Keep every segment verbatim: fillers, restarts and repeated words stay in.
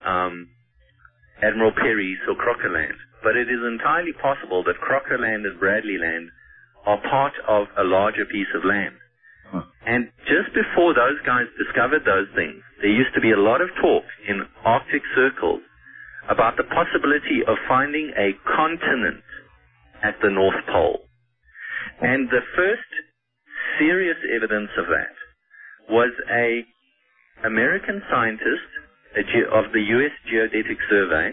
um, Admiral Peary saw Crocker Land. But it is entirely possible that Crocker Land and Bradley Land are part of a larger piece of land. Huh. And just before those guys discovered those things, there used to be a lot of talk in Arctic circles about the possibility of finding a continent at the North Pole. And the first serious evidence of that was a American scientist a ge- of the U S Geodetic Survey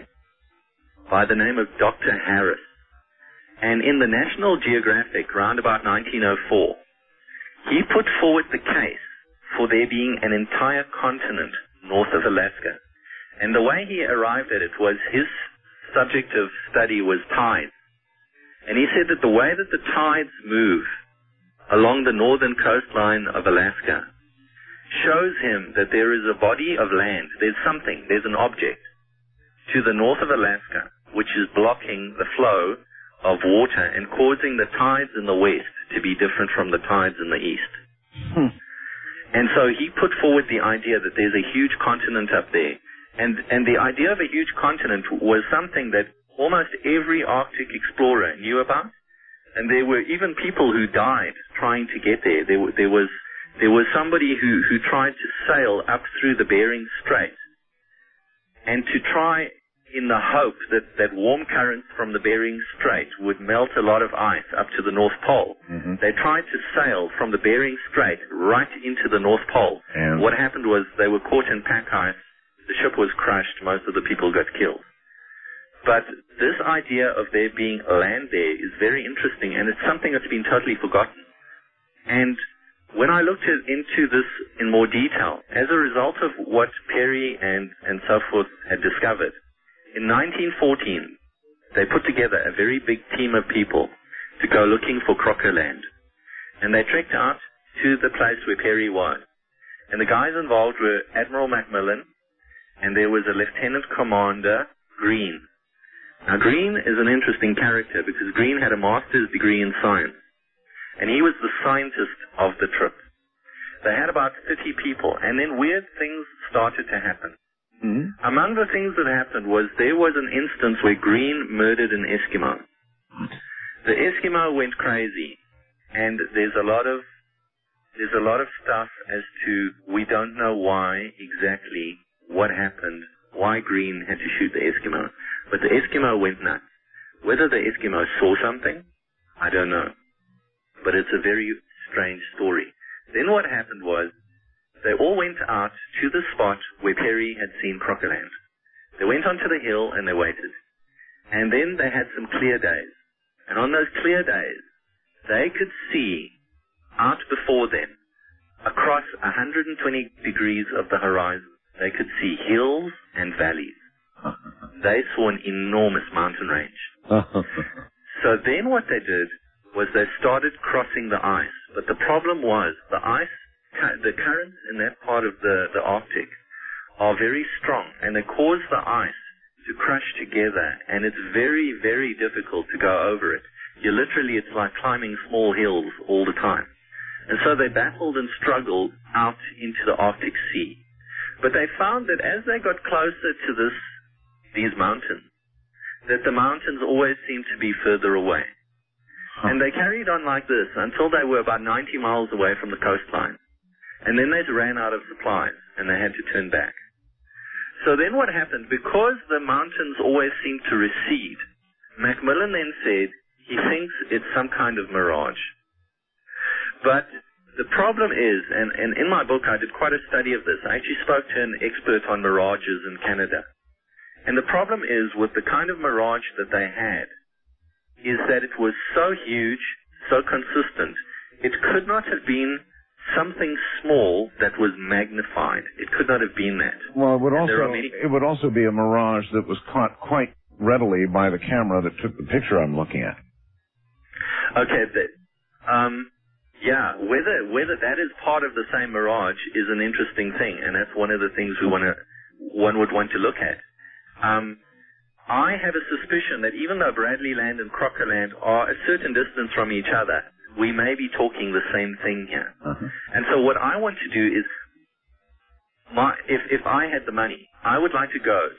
by the name of Doctor Harris. And in the National Geographic, round about nineteen oh four, he put forward the case for there being an entire continent north of Alaska. And the way he arrived at it was his subject of study was tides. And he said that the way that the tides move along the northern coastline of Alaska shows him that there is a body of land, there's something, there's an object to the north of Alaska which is blocking the flow of water and causing the tides in the west to be different from the tides in the east. Hmm. And so he put forward the idea that there's a huge continent up there. And, and the idea of a huge continent was something that almost every Arctic explorer knew about. And there were even people who died trying to get there. There, there was there was somebody who, who tried to sail up through the Bering Strait and to try in the hope that, that warm currents from the Bering Strait would melt a lot of ice up to the North Pole. Mm-hmm. They tried to sail from the Bering Strait right into the North Pole. And what happened was they were caught in pack ice. The ship was crushed. Most of the people got killed. But this idea of there being land there is very interesting, and it's something that's been totally forgotten. And when I looked at, into this in more detail, as a result of what Peary and, and so forth had discovered, in nineteen fourteen, they put together a very big team of people to go looking for Crocker Land. And they trekked out to the place where Peary was. And the guys involved were Admiral Macmillan, and there was a Lieutenant Commander Green. Now, Green is an interesting character because Green had a master's degree in science, and he was the scientist of the trip. They had about thirty people, and then weird things started to happen. Mm-hmm. Among the things that happened was there was an instance where Green murdered an Eskimo. The Eskimo went crazy, and there's a lot of there's a lot of stuff as to we don't know why exactly what happened, why Green had to shoot the Eskimo. But the Eskimo went nuts. Whether the Eskimo saw something, I don't know. But it's a very strange story. Then what happened was they all went out to the spot where Peary had seen Crocker Land. They went onto the hill and they waited. And then they had some clear days. And on those clear days, they could see out before them, across one hundred twenty degrees of the horizon, they could see hills and valleys. They saw an enormous mountain range. So then what they did was they started crossing the ice. But the problem was the ice, the currents in that part of the, the Arctic are very strong, and they cause the ice to crush together, and it's very, very difficult to go over it. You literally, it's like climbing small hills all the time. And so they battled and struggled out into the Arctic Sea. But they found that as they got closer to this, these mountains, that the mountains always seemed to be further away. Huh. And they carried on like this until they were about ninety miles away from the coastline. And then they ran out of supplies, and they had to turn back. So then what happened, because the mountains always seemed to recede, Macmillan then said he thinks it's some kind of mirage. But the problem is, and, and in my book I did quite a study of this. I actually spoke to an expert on mirages in Canada. And the problem is, with the kind of mirage that they had, is that it was so huge, so consistent, it could not have been something small that was magnified. It could not have been that. Well, it would also many... it would also be a mirage that was caught quite readily by the camera that took the picture I'm looking at. Okay, that, um, yeah, whether whether that is part of the same mirage is an interesting thing, and that's one of the things we want to one would want to look at. Um, I have a suspicion that even though Bradley Land and Crocker Land are a certain distance from each other, we may be talking the same thing here. Uh-huh. And so what I want to do is, my, if, if I had the money, I would like to go